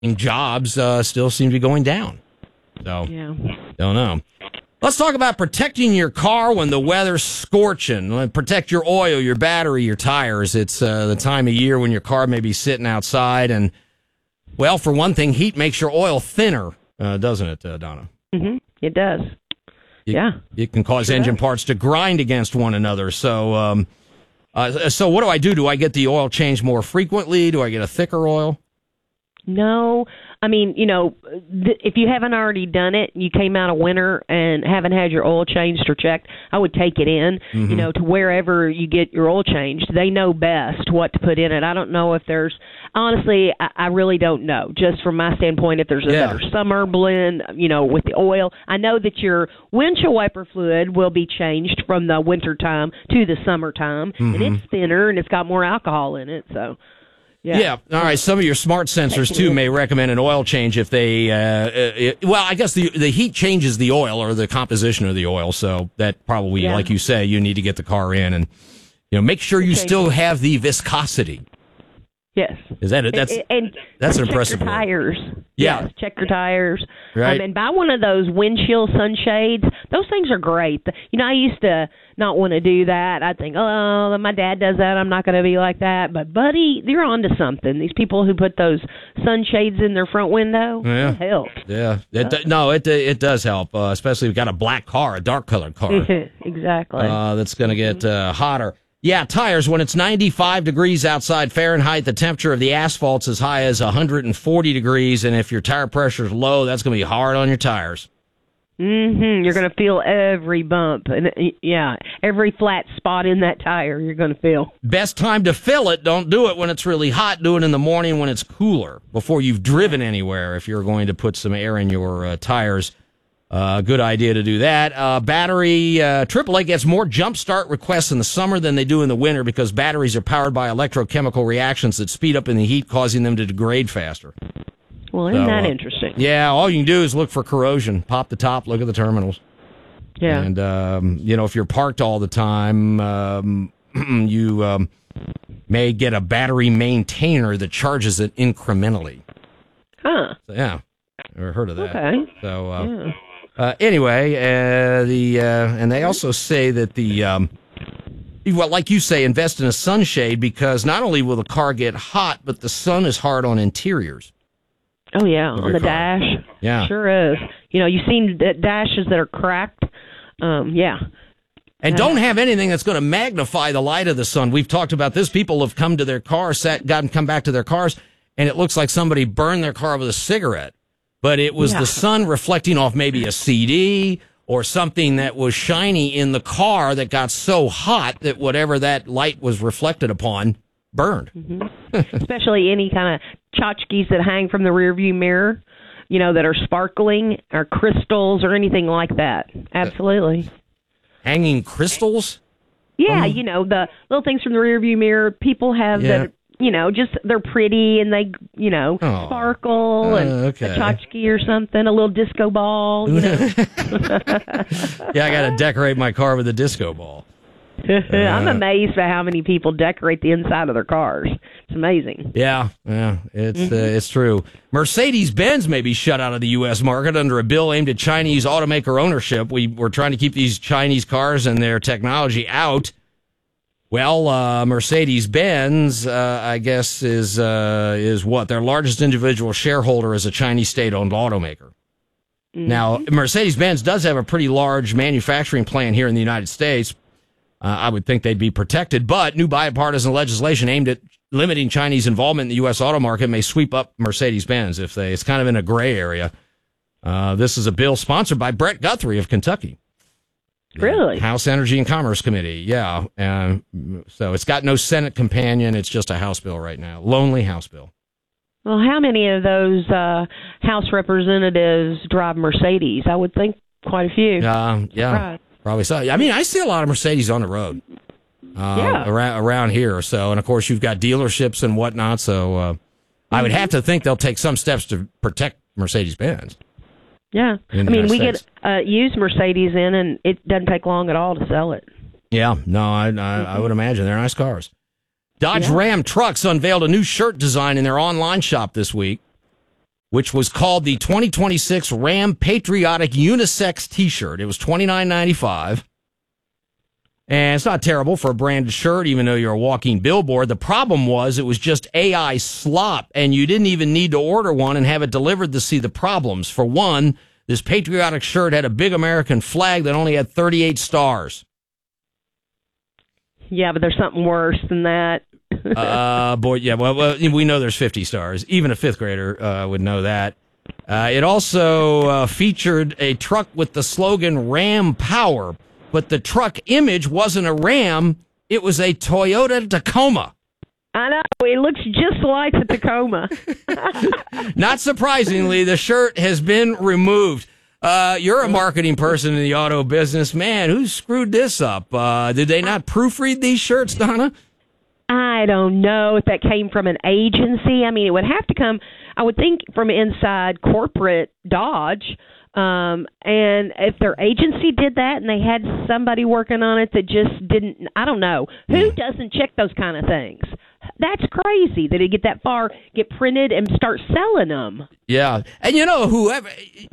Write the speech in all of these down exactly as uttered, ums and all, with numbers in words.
and jobs uh, still seem to be going down. So, yeah. don't know. Let's talk about protecting your car when the weather's scorching. Protect your oil, your battery, your tires. It's uh, the time of year when your car may be sitting outside. And, well, for one thing, heat makes your oil thinner, uh, doesn't it, uh, Donna? Mm-hmm. It does. It, yeah. It can cause sure engine does. parts to grind against one another. So, um, uh, so what do I do? Do I get the oil changed more frequently? Do I get a thicker oil? No. I mean, you know, th- if you haven't already done it, you came out of winter and haven't had your oil changed or checked, I would take it in, mm-hmm. you know, to wherever you get your oil changed. They know best what to put in it. I don't know if there's, honestly, I, I really don't know. Just from my standpoint, if there's a yeah. better summer blend, you know, with the oil. I know that your windshield wiper fluid will be changed from the winter time to the summertime, mm-hmm. and it's thinner and it's got more alcohol in it, so... Yeah. yeah. All right. Some of your smart sensors, too, may recommend an oil change if they, uh, it, well, I guess the the heat changes the oil or the composition of the oil. So that probably, yeah. like you say, you need to get the car in and, you know, make sure you still have the viscosity. Yes. Is that it? That's, and, and that's an check impressive your tires. Yeah. Yes, check your tires. Right. Um, and buy one of those windshield sunshades. Those things are great. You know, I used to not want to do that. I'd think, oh, my dad does that. I'm not going to be like that. But, buddy, you're on to something. These people who put those sunshades in their front window, yeah. it helps. Yeah. It, yep. No, it it does help, uh, especially if you've got a black car, a dark-colored car. Exactly. Uh, that's going to get uh, hotter. Yeah, tires, when it's ninety-five degrees outside Fahrenheit, the temperature of the asphalt's as high as one hundred forty degrees, and if your tire pressure is low, that's going to be hard on your tires. Mm-hmm. You're going to feel every bump, and yeah, every flat spot in that tire you're going to feel. Best time to fill it, don't do it when it's really hot. Do it in the morning when it's cooler, before you've driven anywhere, if you're going to put some air in your uh, tires. Uh, good idea to do that. Uh, battery, uh, triple A gets more jump start requests in the summer than they do in the winter because batteries are powered by electrochemical reactions that speed up in the heat, causing them to degrade faster. Well, isn't so, that uh, interesting? Yeah, all you can do is look for corrosion. Pop the top, look at the terminals. Yeah. And, um, you know, if you're parked all the time, um, you um, may get a battery maintainer that charges it incrementally. Huh. So, yeah. Never heard of that. Okay. So, uh, yeah. Uh, anyway, uh, the uh, and they also say that the um, well, like you say, invest in a sunshade because not only will the car get hot, but the sun is hard on interiors. Oh yeah, on the car. dash. Yeah, sure is. You know, you've seen the dashes that are cracked. Um, yeah. And don't have anything that's going to magnify the light of the sun. We've talked about this. People have come to their cars, sat, gotten come back to their cars, and it looks like somebody burned their car with a cigarette. But it was yeah. the sun reflecting off maybe a C D or something that was shiny in the car that got so hot that whatever that light was reflected upon burned. Mm-hmm. Especially any kind of tchotchkes that hang from the rearview mirror, you know, that are sparkling or crystals or anything like that. Absolutely. Uh, hanging crystals? Yeah, um, you know, the little things from the rearview mirror people have yeah. that. You know, just they're pretty and they, you know, oh. sparkle and uh, okay. a tchotchke or something, a little disco ball. You know? Yeah, I got to decorate my car with a disco ball. uh, I'm amazed by how many people decorate the inside of their cars. It's amazing. Yeah, yeah, it's mm-hmm. uh, it's true. Mercedes-Benz may be shut out of the U S market under a bill aimed at Chinese automaker ownership. We, we're trying to keep these Chinese cars and their technology out. Well, uh, Mercedes-Benz, uh, I guess, is uh, is what? Their largest individual shareholder is a Chinese state-owned automaker. Mm-hmm. Now, Mercedes-Benz does have a pretty large manufacturing plant here in the United States. Uh, I would think they'd be protected, but new bipartisan legislation aimed at limiting Chinese involvement in the U S auto market may sweep up Mercedes-Benz if they. It's kind of in a gray area. Uh, this is a bill sponsored by Brett Guthrie of Kentucky. Really? House Energy and Commerce Committee, yeah. Um, so it's got no Senate companion. It's just a House bill right now. Lonely House bill. Well, how many of those uh, House representatives drive Mercedes? I would think quite a few. Uh, yeah, right. Probably so. I mean, I see a lot of Mercedes on the road uh, yeah. around, around here. So, and of course, you've got dealerships and whatnot. So uh, mm-hmm. I would have to think they'll take some steps to protect Mercedes-Benz. Yeah. I mean, we States. get uh, used Mercedes in, and it doesn't take long at all to sell it. Yeah. No, I, I, mm-hmm. I would imagine. They're nice cars. Dodge yeah. Ram Trucks unveiled a new shirt design in their online shop this week. which was called the twenty twenty-six Ram Patriotic Unisex T-shirt. It was twenty-nine ninety-five. And it's not terrible for a branded shirt, even though you're a walking billboard. The problem was it was just A I slop, and you didn't even need to order one and have it delivered to see the problems. For one, this patriotic shirt had a big American flag that only had thirty-eight stars. Yeah, but there's something worse than that. uh, boy, yeah, well, well, we know there's fifty stars. Even a fifth grader uh, would know that. Uh, it also uh, featured a truck with the slogan Ram Power. But the truck image wasn't a Ram. It was a Toyota Tacoma. I know. It looks just like the Tacoma. Not surprisingly, the shirt has been removed. Uh, you're a marketing person in the auto business. Man, who screwed this up? Uh, did they not proofread these shirts, Donna? I don't know if that came from an agency. I mean, it would have to come, I would think, from inside corporate Dodge. Um, and if their agency did that and they had somebody working on it that just didn't, I don't know. Who doesn't check those kind of things? That's crazy that it get that far, get printed and start selling them. Yeah. And you know, whoever,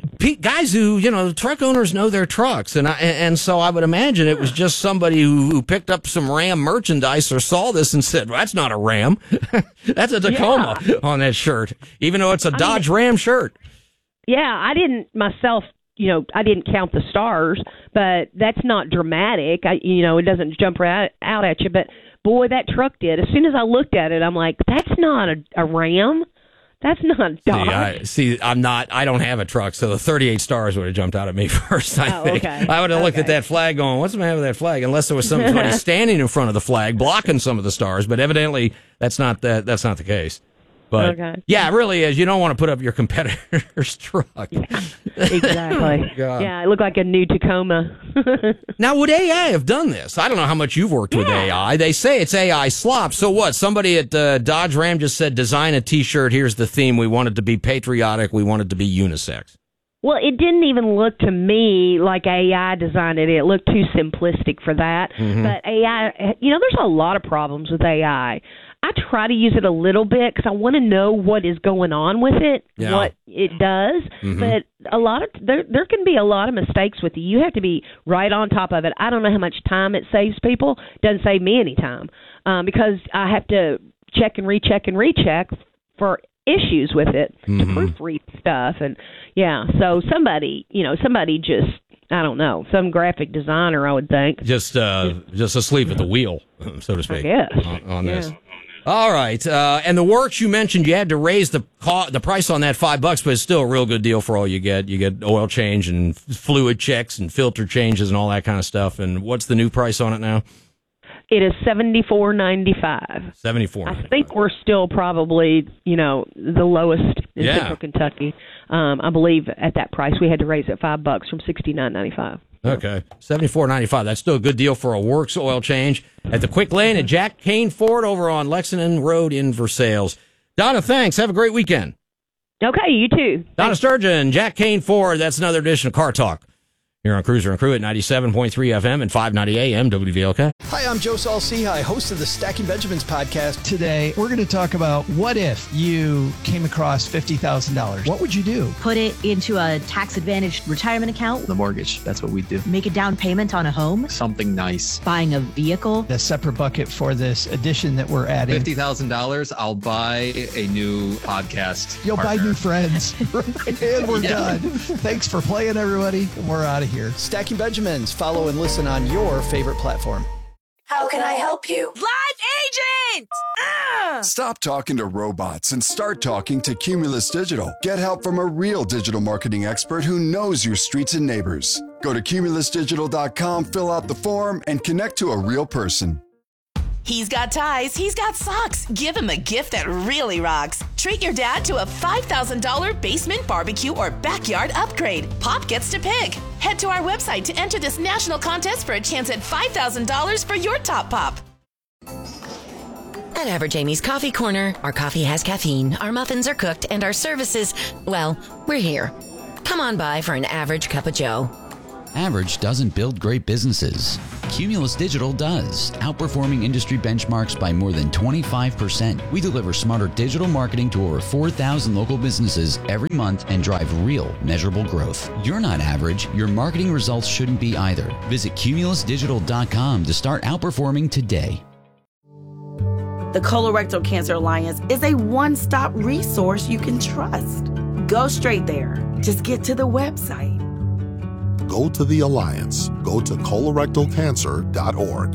guys who, you know, truck owners know their trucks. And I, and so I would imagine it was just somebody who, who picked up some Ram merchandise or saw this and said, well, that's not a Ram. That's a Tacoma yeah. on that shirt, even though it's a Dodge I mean, Ram shirt. Yeah, I didn't myself, you know, I didn't count the stars, but that's not dramatic. I, you know, it doesn't jump right out at you. But, boy, that truck did. As soon as I looked at it, I'm like, that's not a, a Ram. That's not Dodge. See, I, see, I'm not, I don't have a truck, so the thirty-eight stars would have jumped out at me first, I oh, think. Okay. I would have okay. looked at that flag going, what's the matter with that flag? Unless there was somebody standing in front of the flag blocking some of the stars, but evidently that's not the, that's not the case. But, okay. yeah, it really is. You don't want to put up your competitor's truck. Yeah, exactly. Yeah, it looked like a new Tacoma. Now, would A I have done this? I don't know how much you've worked yeah. with A I. They say it's A I slop. So what? Somebody at uh, Dodge Ram just said, design a T-shirt. Here's the theme. We want it to be patriotic. We want it to be unisex. Well, it didn't even look to me like A I designed it. It looked too simplistic for that. Mm-hmm. But A I, you know, there's a lot of problems with A I. I try to use it a little bit because I want to know what is going on with it, yeah. what it does. Mm-hmm. But a lot of there there can be a lot of mistakes with it. You have to be right on top of it. I don't know how much time it saves people. It doesn't save me any time um, because I have to check and recheck and recheck for issues with it mm-hmm. to proofread stuff. And yeah, so somebody, you know, somebody just. I don't know, some graphic designer, I would think. Just uh, just asleep at the wheel, so to speak, I guess. on, on yeah. this. All right, uh, and the works you mentioned, you had to raise the co- the price on that five bucks, but it's still a real good deal for all you get. You get oil change and fluid checks and filter changes and all that kind of stuff. And what's the new price on it now? It is seventy-four ninety-five. seventy-four. I think we're still probably, you know, the lowest in yeah. Central Kentucky. Um, I believe at that price we had to raise it five bucks from sixty-nine ninety-five. Okay, seventy-four ninety-five. That's still a good deal for a works oil change at the Quick Lane at Jack Kane Ford over on Lexington Road in Versailles. Donna, thanks. Have a great weekend. Okay, you too. Donna Sturgeon, Jack Kane Ford. That's another edition of Car Talk here on Cruiser and Crew at ninety-seven point three F M and five ninety A M W V L K. Hi, I'm Joe Saul-Sehy, host of the Stacking Benjamins podcast. Today, we're going to talk about what if you came across fifty thousand dollars. What would you do? Put it into a tax-advantaged retirement account. The mortgage, that's what we do. Make a down payment on a home. Something nice. Buying a vehicle. A separate bucket for this addition that we're adding. fifty thousand dollars, I'll buy a new podcast You'll partner. buy new friends. And we're yeah. done. Thanks for playing, everybody. We're out of here. Stacking Benjamins. Follow and listen on your favorite platform. How can I help you? Live agent! Uh! Stop talking to robots and start talking to Cumulus Digital. Get help from a real digital marketing expert who knows your streets and neighbors. Go to cumulus digital dot com, fill out the form, and connect to a real person. He's got ties, he's got socks. Give him a gift that really rocks. Treat your dad to a five thousand dollars basement barbecue or backyard upgrade. Pop gets to pick. Head to our website to enter this national contest for a chance at five thousand dollars for your top pop. At Average Amy's Coffee Corner, our coffee has caffeine, our muffins are cooked, and our services, well, we're here. Come on by for an average cup of joe. Average doesn't build great businesses. Cumulus Digital does, outperforming industry benchmarks by more than twenty-five percent. We deliver smarter digital marketing to over four thousand local businesses every month and drive real, measurable growth. You're not average. Your marketing results shouldn't be either. Visit cumulus digital dot com to start outperforming today. The Colorectal Cancer Alliance is a one-stop resource you can trust. Go straight there. Just get to the website. Go to the Alliance. Go to colorectal cancer dot org.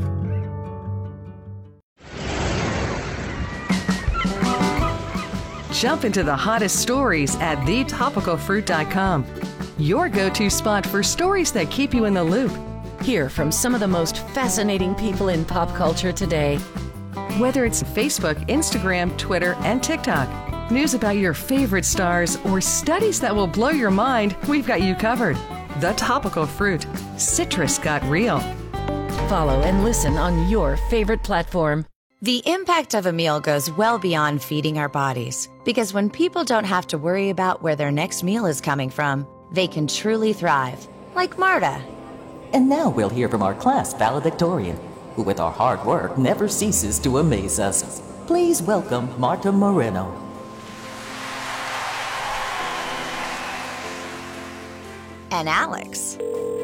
Jump into the hottest stories at the topical fruit dot com. Your go-to spot for stories that keep you in the loop. Hear from some of the most fascinating people in pop culture today. Whether it's Facebook, Instagram, Twitter, and TikTok, news about your favorite stars, or studies that will blow your mind, we've got you covered. The Topical Fruit. Citrus got real. Follow and listen on your favorite platform. The impact of a meal goes well beyond feeding our bodies, because when people don't have to worry about where their next meal is coming from, they can truly thrive, like Marta. And now we'll hear from our class valedictorian, who with our hard work never ceases to amaze us. Please welcome Marta Moreno. And Alex.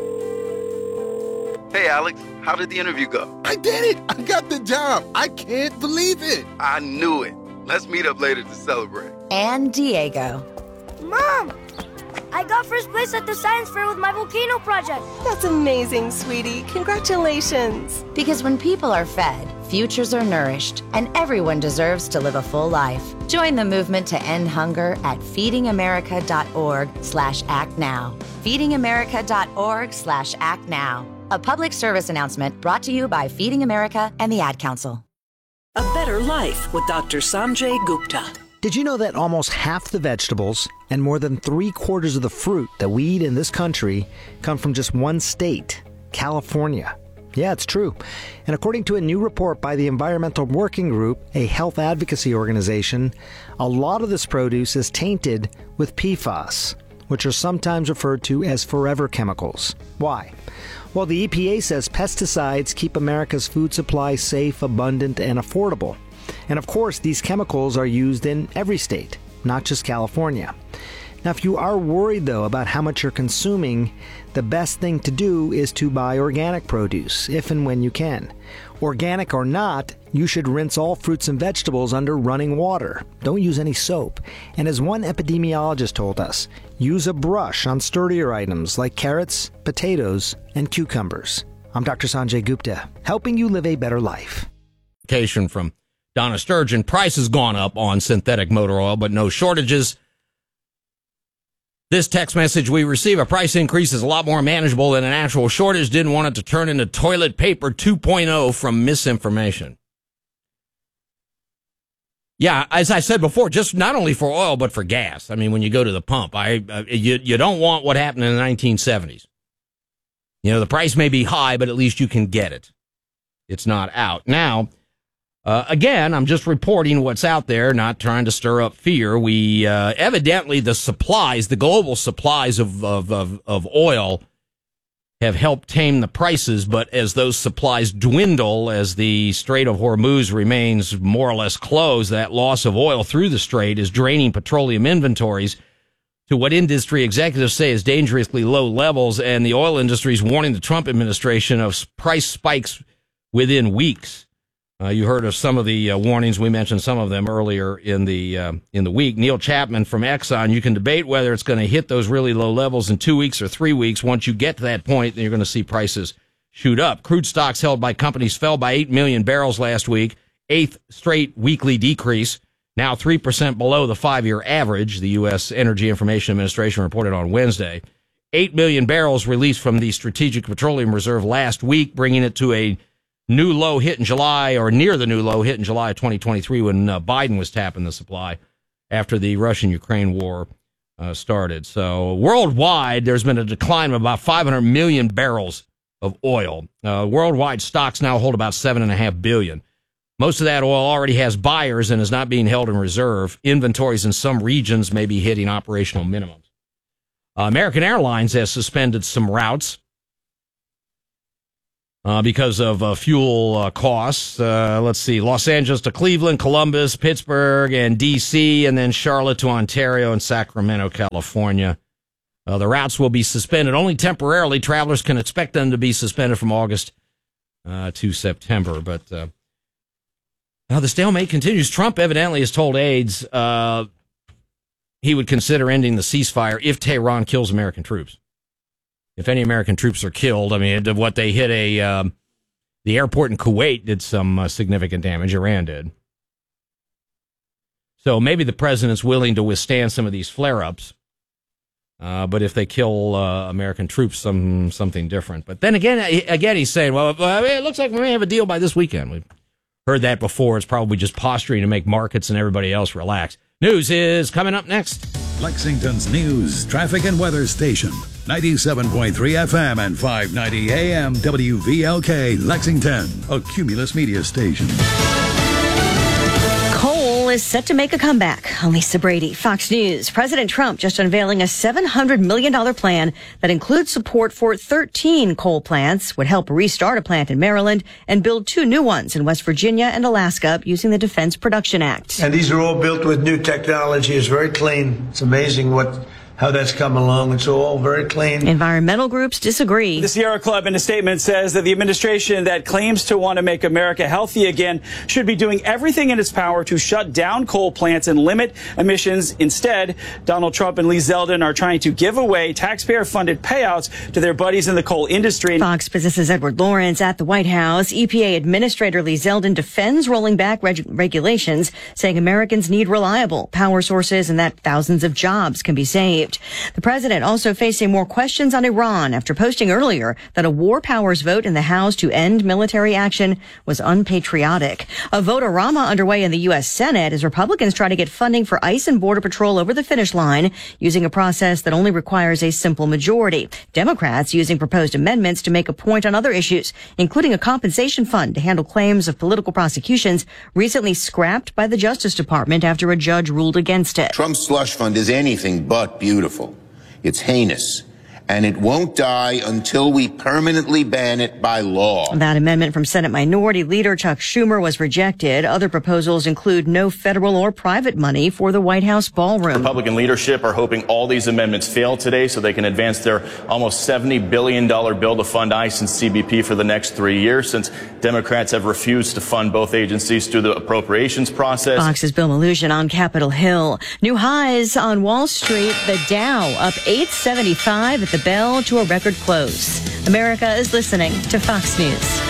Hey, Alex, how did the interview go? I did it! I got the job! I can't believe it! I knew it. Let's meet up later to celebrate. And Diego. Mom! I got first place at the science fair with my volcano project. That's amazing, sweetie. Congratulations. Because when people are fed, futures are nourished, and everyone deserves to live a full life. Join the movement to end hunger at feeding america dot org slash act now. feeding america dot org slash act now. A public service announcement brought to you by Feeding America and the Ad Council. A Better Life with Doctor Sanjay Gupta. Did you know that almost half the vegetables and more than three quarters of the fruit that we eat in this country come from just one state, California? Yeah, it's true. And according to a new report by the Environmental Working Group, a health advocacy organization, a lot of this produce is tainted with P FAS, which are sometimes referred to as forever chemicals. Why? Well, the E P A says pesticides keep America's food supply safe, abundant, and affordable. And of course, these chemicals are used in every state, not just California. Now, if you are worried, though, about how much you're consuming, the best thing to do is to buy organic produce, if and when you can. Organic or not, you should rinse all fruits and vegetables under running water. Don't use any soap. And as one epidemiologist told us, use a brush on sturdier items like carrots, potatoes, and cucumbers. I'm Doctor Sanjay Gupta, helping you live a better life. From Donna Sturgeon, price has gone up on synthetic motor oil, but no shortages. This text message we receive, a price increase is a lot more manageable than an actual shortage. Didn't want it to turn into toilet paper two point oh from misinformation. Yeah, as I said before, just not only for oil, but for gas. I mean, when you go to the pump, I uh, you, you don't want what happened in the nineteen seventies. You know, the price may be high, but at least you can get it. It's not out. Now, Uh, again, I'm just reporting what's out there, not trying to stir up fear. We, uh, evidently the supplies, the global supplies of, of, of, of oil have helped tame the prices, but as those supplies dwindle, as the Strait of Hormuz remains more or less closed, that loss of oil through the strait is draining petroleum inventories to what industry executives say is dangerously low levels, and the oil industry is warning the Trump administration of price spikes within weeks. Uh, you heard of some of the uh, warnings. We mentioned some of them earlier in the uh, in the week. Neil Chapman from Exxon, you can debate whether it's going to hit those really low levels in two weeks or three weeks. Once you get to that point, then you're going to see prices shoot up. Crude stocks held by companies fell by eight million barrels last week, eighth straight weekly decrease, now three percent below the five-year average, the U S Energy Information Administration reported on Wednesday. eight million barrels released from the Strategic Petroleum Reserve last week, bringing it to a new low hit in July, or near the new low hit in July of twenty twenty-three when uh, Biden was tapping the supply after the Russian-Ukraine war uh, started. So worldwide, there's been a decline of about five hundred million barrels of oil. Uh, worldwide stocks now hold about seven point five billion. Most of that oil already has buyers and is not being held in reserve. Inventories in some regions may be hitting operational minimums. Uh, American Airlines has suspended some routes. uh, because of uh, fuel uh, costs. Uh, let's see, Los Angeles to Cleveland, Columbus, Pittsburgh, and D C, and then Charlotte to Ontario and Sacramento, California. Uh, the routes will be suspended only temporarily. Travelers can expect them to be suspended from August uh, to September. But uh, now the stalemate continues. Trump evidently has told aides uh, he would consider ending the ceasefire if Tehran kills American troops. If any American troops are killed, I mean, what they hit a um, the airport in Kuwait did some uh, significant damage. Iran did. So maybe the president's willing to withstand some of these flare-ups. Uh, but if they kill uh, American troops, some something different. But then again, again, he's saying, well, I mean, it looks like we may have a deal by this weekend. We've heard that before. It's probably just posturing to make markets and everybody else relax. News is coming up next. Lexington's news, traffic, and weather station. ninety-seven point three F M and five ninety A M W V L K, Lexington, a Cumulus media station. Coal is set to make a comeback. Lisa Brady, Fox News. President Trump just unveiling a seven hundred million dollars plan that includes support for thirteen coal plants, would help restart a plant in Maryland and build two new ones in West Virginia and Alaska using the Defense Production Act. And these are all built with new technology. It's very clean. It's amazing what how that's come along. It's all very clean. Environmental groups disagree. The Sierra Club in a statement says that the administration that claims to want to make America healthy again should be doing everything in its power to shut down coal plants and limit emissions. Instead, Donald Trump and Lee Zeldin are trying to give away taxpayer-funded payouts to their buddies in the coal industry. Fox Business's Edward Lawrence at the White House. E P A Administrator Lee Zeldin defends rolling back reg- regulations, saying Americans need reliable power sources and that thousands of jobs can be saved. The president also facing more questions on Iran after posting earlier that a war powers vote in the House to end military action was unpatriotic. A vote-a-rama underway in the U S Senate as Republicans try to get funding for ICE and Border Patrol over the finish line using a process that only requires a simple majority. Democrats using proposed amendments to make a point on other issues, including a compensation fund to handle claims of political prosecutions recently scrapped by the Justice Department after a judge ruled against it. Trump's slush fund is anything but beautiful. It's heinous, and it won't die until we permanently ban it by law. That amendment from Senate Minority Leader Chuck Schumer was rejected. Other proposals include no federal or private money for the White House ballroom. Republican leadership are hoping all these amendments fail today so they can advance their almost seventy billion dollars bill to fund ICE and C B P for the next three years, since Democrats have refused to fund both agencies through the appropriations process. Fox's Bill Mallusian on Capitol Hill. New highs on Wall Street. The Dow up eight seventy-five at the bell to a record close. America is listening to Fox News.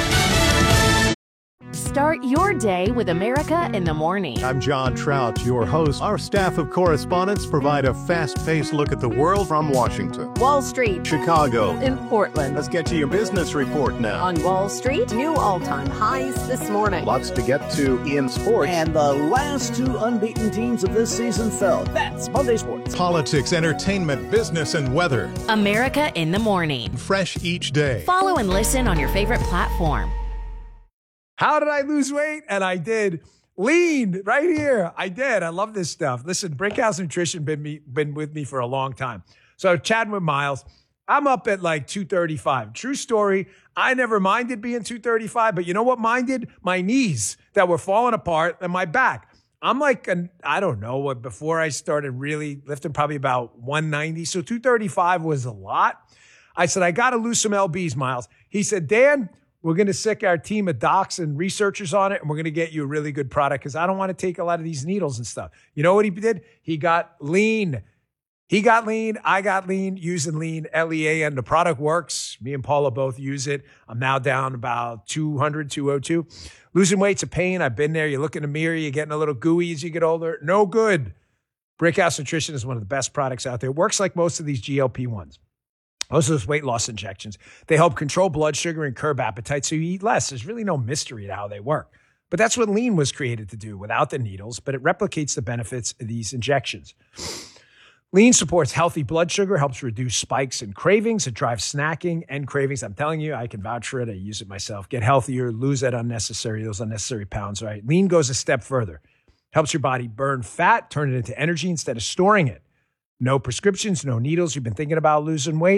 Start your day with America in the Morning. I'm John Trout, your host. Our staff of correspondents provide a fast-paced look at the world from Washington, Wall Street, Chicago, and Portland. Let's get to your business report now. On Wall Street, new all-time highs this morning. Lots to get to in sports. And the last two unbeaten teams of this season fell. That's Monday Sports. Politics, entertainment, business, and weather. America in the Morning. Fresh each day. Follow and listen on your favorite platform. How did I lose weight? And I did. Lean right here. I did. I love this stuff. Listen, Brickhouse Nutrition been me been with me for a long time. So chatting with Miles, I'm up at like two thirty-five. True story. I never minded being two thirty-five, but you know what minded? My knees that were falling apart and my back. I'm like, an, I don't know what, before I started really lifting, probably about one ninety. So two thirty-five was a lot. I said, I got to lose some L Bs, Miles. He said, Dan, we're going to sick our team of docs and researchers on it, and we're going to get you a really good product because I don't want to take a lot of these needles and stuff. You know what he did? He got lean. He got lean. I got lean using lean, L E A N. The product works. Me and Paula both use it. I'm now down about two hundred, two oh two. Losing weight's a pain. I've been there. You look in the mirror, you're getting a little gooey as you get older. No good. Brickhouse Nutrition is one of the best products out there. It works like most of these G L P ones. Most of those weight loss injections. They help control blood sugar and curb appetite so you eat less. There's really no mystery to how they work. But that's what lean was created to do without the needles, but it replicates the benefits of these injections. Lean supports healthy blood sugar, helps reduce spikes and cravings. It drives snacking and cravings. I'm telling you, I can vouch for it. I use it myself. Get healthier, lose that unnecessary, those unnecessary pounds, right? Lean goes a step further. Helps your body burn fat, turn it into energy instead of storing it. No prescriptions, no needles. You've been thinking about losing weight?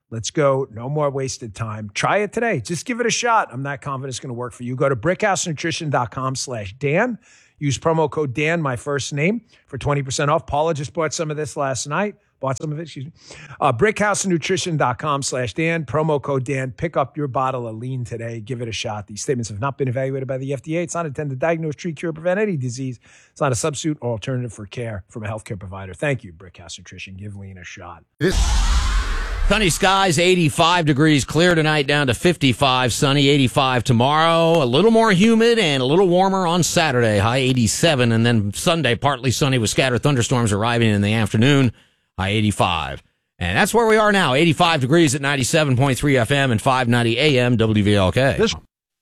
Let's go. No more wasted time. Try it today. Just give it a shot. I'm not confident it's going to work for you. Go to brickhousenutrition.com slash Dan. Use promo code Dan, my first name, for twenty percent off. Paula just bought some of this last night. Bought some of it, excuse me. Uh, brickhousenutrition.com slash Dan. Promo code Dan. Pick up your bottle of lean today. Give it a shot. These statements have not been evaluated by the F D A. It's not intended to diagnose, treat, cure, prevent any disease. It's not a substitute or alternative for care from a healthcare provider. Thank you, Brickhouse Nutrition. Give lean a shot. Sunny skies, eighty-five degrees, clear tonight down to fifty-five, sunny, eighty-five tomorrow, a little more humid and a little warmer on Saturday, high eighty-seven, and then Sunday, partly sunny with scattered thunderstorms arriving in the afternoon, high eighty-five. And that's where we are now, eighty-five degrees at ninety-seven point three F M and five ninety A M W V L K. This-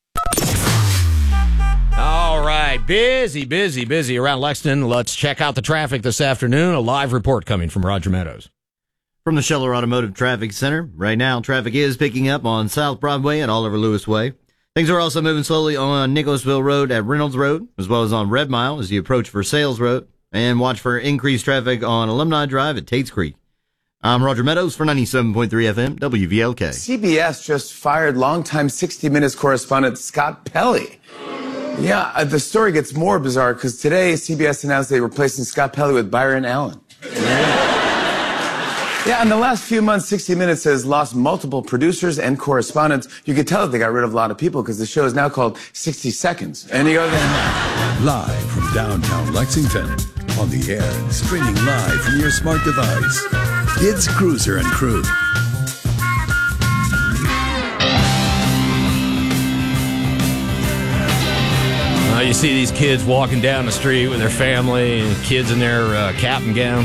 All right, busy, busy, busy around Lexington. Let's check out the traffic this afternoon. A live report coming from Roger Meadows. From the Scheller Automotive Traffic Center, right now traffic is picking up on South Broadway and Oliver Lewis Way. Things are also moving slowly on Nicholasville Road at Reynolds Road, as well as on Red Mile as you approach Versailles Road. And watch for increased traffic on Alumni Drive at Tate's Creek. I'm Roger Meadows for ninety-seven point three F M W V L K. C B S just fired longtime sixty minutes correspondent Scott Pelley. Yeah, uh, the story gets more bizarre because today C B S announced they were replacing Scott Pelley with Byron Allen. Yeah, in the last few months, sixty minutes has lost multiple producers and correspondents. You could tell that they got rid of a lot of people because the show is now called sixty seconds. And you go there. Live from downtown Lexington, on the air and streaming live from your smart device. It's Cruiser and Crew. Uh, you see these kids walking down the street with their family and kids in their uh, cap and gown.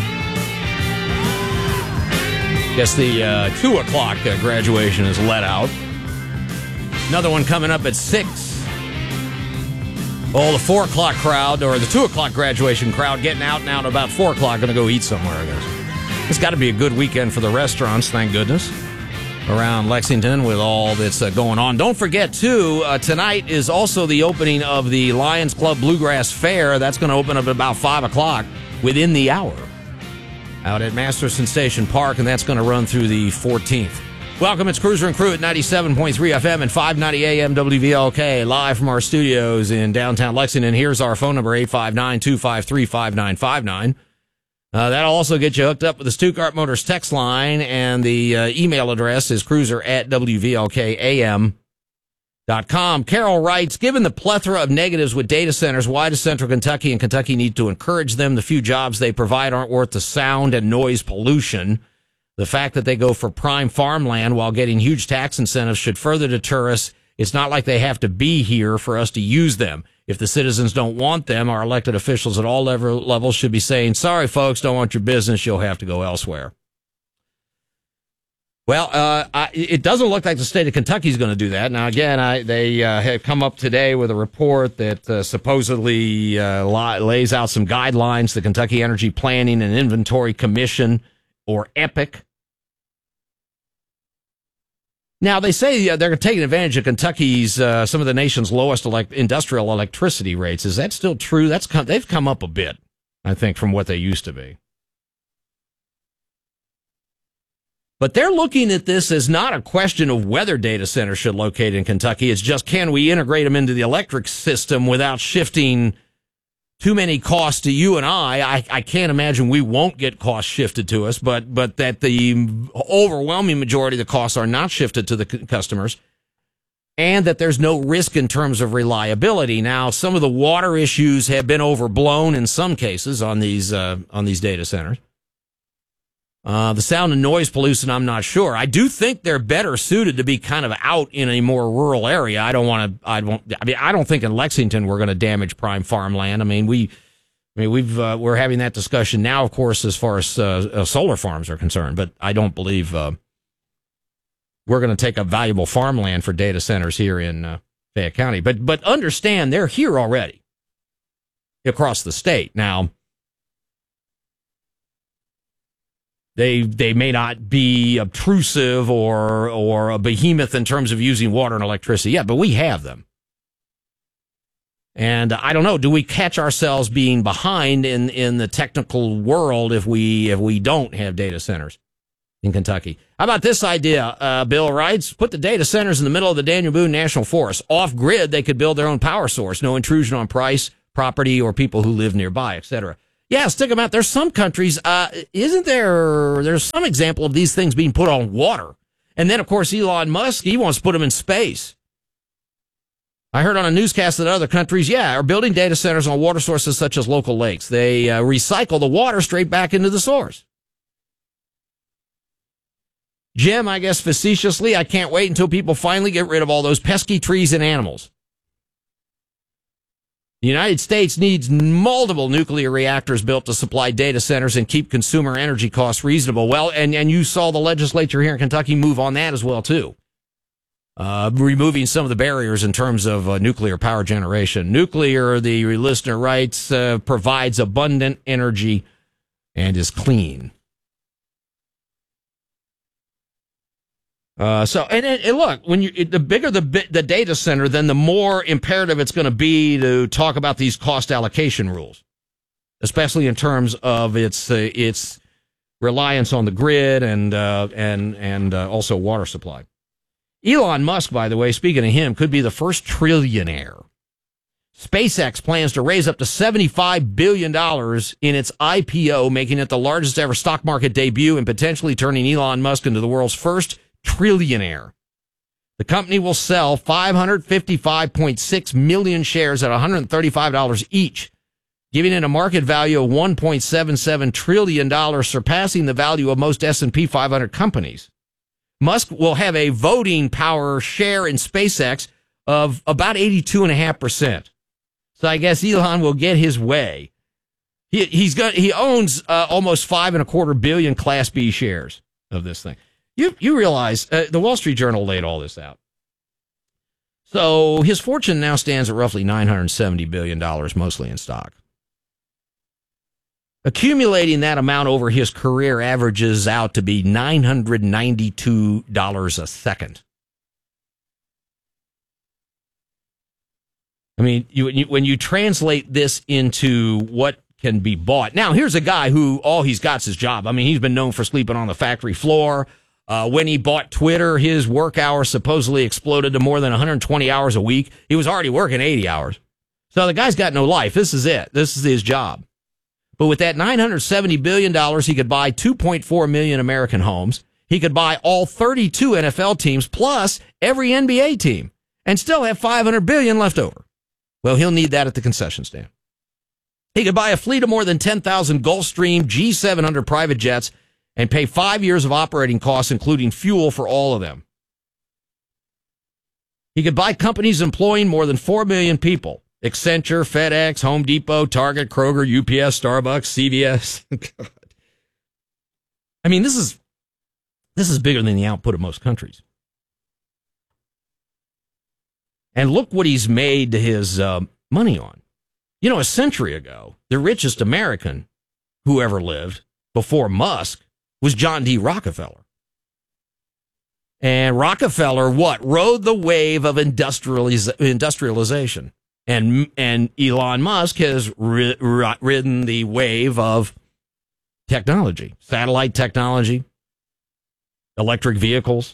Guess the uh, two o'clock uh, graduation is let out. Another one coming up at six. Oh, the four o'clock crowd, or the two o'clock graduation crowd, getting out now at about four o'clock, going to go eat somewhere, I guess. It's got to be a good weekend for the restaurants, thank goodness, around Lexington with all that's uh, going on. Don't forget, too, uh, tonight is also the opening of the Lions Club Bluegrass Fair. That's going to open up at about five o'clock within the hour out at Masterson Station Park, and that's going to run through the fourteenth. Welcome, it's Cruiser and Crew at ninety-seven point three F M and five ninety A M W V L K, live from our studios in downtown Lexington. Here's our phone number, eight five nine, two five three, five nine five nine. Uh, that'll also get you hooked up with the Stuttgart Motors text line, and the uh, email address is cruiser at W V L K A M dot com. Carol writes, given the plethora of negatives with data centers, why does Central Kentucky and Kentucky need to encourage them? The few jobs they provide aren't worth the sound and noise pollution. The fact that they go for prime farmland while getting huge tax incentives should further deter us. It's not like they have to be here for us to use them. If the citizens don't want them, our elected officials at all level, levels should be saying, sorry, folks, don't want your business. You'll have to go elsewhere. Well, uh, I, it doesn't look like the state of Kentucky is going to do that. Now, again, I, they uh, have come up today with a report that uh, supposedly uh, lays out some guidelines, the Kentucky Energy Planning and Inventory Commission, or EPIC. Now, they say uh, they're taking advantage of Kentucky's, uh, some of the nation's lowest elect- industrial electricity rates. Is that still true? That's come, they've come up a bit, I think, from what they used to be. But they're looking at this as not a question of whether data centers should locate in Kentucky. It's just, can we integrate them into the electric system without shifting too many costs to you and I? I, I can't imagine we won't get costs shifted to us, but but that the overwhelming majority of the costs are not shifted to the c- customers, and that there's no risk in terms of reliability. Now, some of the water issues have been overblown in some cases on these uh, on these data centers. Uh, the sound and noise pollution, I'm not sure. I do think they're better suited to be kind of out in a more rural area. I don't want to, I won't, I mean, I don't think in Lexington we're going to damage prime farmland. I mean, we, I mean, we've, uh, we're having that discussion now, of course, as far as, uh, uh, solar farms are concerned, but I don't believe, uh, we're going to take up valuable farmland for data centers here in, uh, Fayette County. But, but understand they're here already across the state. Now, They they may not be obtrusive or or a behemoth in terms of using water and electricity yet, but we have them. And I don't know, do we catch ourselves being behind in, in the technical world if we if we don't have data centers? in Kentucky. How about this idea? Uh, Bill writes, put the data centers in the middle of the Daniel Boone National Forest. Off grid, they could build their own power source. No intrusion on price, property, or people who live nearby, et cetera. Yeah, stick them out. There's some countries, uh, isn't there, there's some example of these things being put on water. And then, of course, Elon Musk, he wants to put them in space. I heard on a newscast that other countries, yeah, are building data centers on water sources such as local lakes. They uh, recycle the water straight back into the source. Jim, I guess facetiously, I can't wait until people finally get rid of all those pesky trees and animals. The United States needs multiple nuclear reactors built to supply data centers and keep consumer energy costs reasonable. Well, and, and you saw the legislature here in Kentucky move on that as well, too. Uh, removing some of the barriers in terms of uh, nuclear power generation. Nuclear, the listener writes, uh, provides abundant energy and is clean. Uh, so, and, and look, when you, the bigger the the data center, then the more imperative it's going to be to talk about these cost allocation rules, especially in terms of its uh, its reliance on the grid and uh, and and uh, also water supply. Elon Musk, by the way, speaking of him, could be the first trillionaire. SpaceX plans to raise up to seventy-five billion dollars in its I P O, making it the largest ever stock market debut and potentially turning Elon Musk into the world's first trillionaire. The company will sell five hundred fifty-five point six million shares at one hundred thirty-five dollars each, giving it a market value of one point seven seven trillion dollars, surpassing the value of most S and P five hundred companies. Musk will have a voting power share in SpaceX of about eighty-two point five percent. So I guess Elon will get his way. He, he's got, he owns uh, almost five and a quarter billion Class B shares of this thing. You you realize uh, the Wall Street Journal laid all this out. So his fortune now stands at roughly nine hundred seventy billion dollars, mostly in stock. Accumulating that amount over his career averages out to be nine hundred ninety-two dollars a second. I mean, you, you, when you translate this into what can be bought. Now, here's a guy who all he's got is his job. I mean, he's been known for sleeping on the factory floor. Uh, when he bought Twitter, his work hours supposedly exploded to more than one hundred twenty hours a week. He was already working eighty hours. So the guy's got no life. This is it. This is his job. But with that nine hundred seventy billion dollars, he could buy two point four million American homes. He could buy all thirty-two N F L teams plus every N B A team and still have five hundred billion dollars left over. Well, he'll need that at the concession stand. He could buy a fleet of more than ten thousand Gulfstream G seven hundred private jets and pay five years of operating costs, including fuel for all of them. He could buy companies employing more than four million people. Accenture, FedEx, Home Depot, Target, Kroger, U P S, Starbucks, C V S. God. I mean, this is this is bigger than the output of most countries. And look what he's made his uh, money on. You know, a century ago, the richest American who ever lived before Musk was John D. Rockefeller. And Rockefeller, what, rode the wave of industrializ- industrialization. And and Elon Musk has ri- ri- ridden the wave of technology, satellite technology, electric vehicles,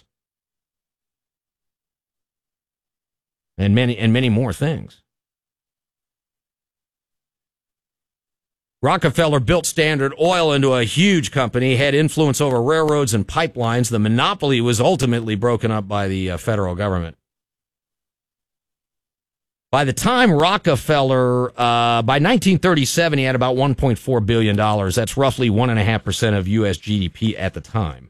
and many and many more things. Rockefeller built Standard Oil into a huge company, had influence over railroads and pipelines. The monopoly was ultimately broken up by the uh, federal government. By the time Rockefeller, uh, by nineteen thirty-seven, he had about one point four billion dollars. That's roughly one point five percent of U S G D P at the time.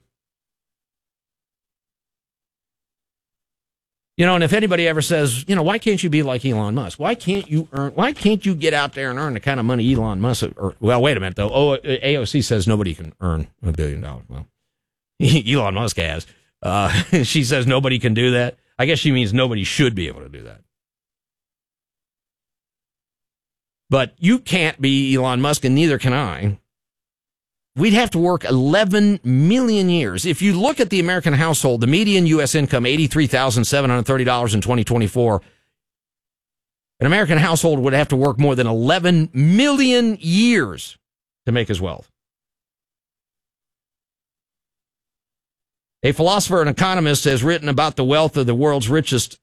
You know, and if anybody ever says, you know, why can't you be like Elon Musk? Why can't you earn, why can't you get out there and earn the kind of money Elon Musk, or, well, wait a minute, though. Oh, A O C says nobody can earn a billion dollars. Well, Elon Musk has. Uh, she says nobody can do that. I guess she means nobody should be able to do that. But you can't be Elon Musk, and neither can I. We'd have to work eleven million years. If you look at the American household, the median U S income, eighty-three thousand seven hundred thirty dollars in twenty twenty-four. An American household would have to work more than eleven million years to make his wealth. A philosopher and economist has written about the wealth of the world's richest.